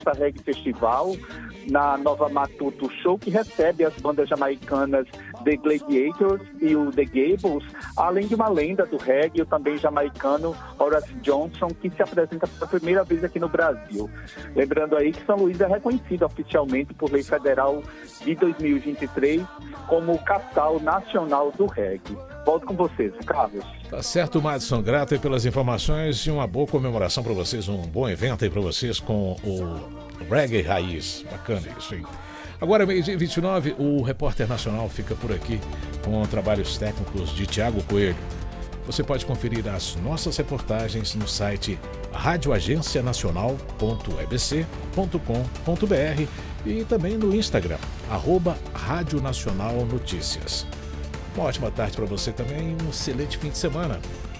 Reggae Festival, na Nova Matuto Show, que recebe as bandas jamaicanas The Gladiators e o The Gables, além de uma lenda do reggae, o também jamaicano Horace Johnson, que se apresenta pela primeira vez aqui no Brasil. Lembrando aí que São Luís é reconhecido oficialmente por lei federal de 2023 como capital nacional do reggae. Volto com vocês, Carlos. Tá certo, Madison. Grato aí pelas informações e uma boa comemoração para vocês, um bom evento aí para vocês com o Reggae Raiz. Bacana isso, hein? Agora, meio-dia 29, o Repórter Nacional fica por aqui com trabalhos técnicos de Tiago Coelho. Você pode conferir as nossas reportagens no site radioagencianacional.ebc.com.br e também no Instagram, @Rádio Nacional Notícias. Uma ótima tarde para você também e um excelente fim de semana.